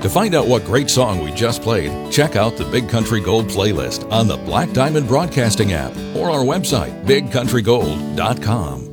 To find out what great song we just played, check out the Big Country Gold playlist on the Black Diamond Broadcasting app or our website, bigcountrygold.com.